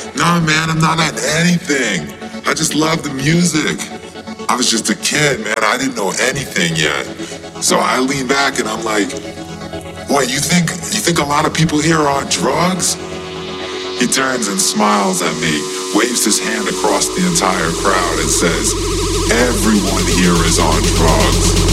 Nah, man, I'm not on anything. I just love the music. I was just a kid, man. I didn't know anything yet. So I lean back and I'm like, "What, you think a lot of people here are on drugs?" He turns and smiles at me, waves his hand across the entire crowd and says, "Everyone here is on drugs."